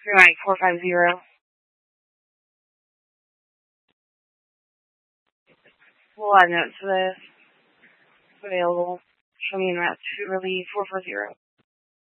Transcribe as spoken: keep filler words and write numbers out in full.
three nine four five zero. We'll add note to this. Available. Show me in that to relief four four zero.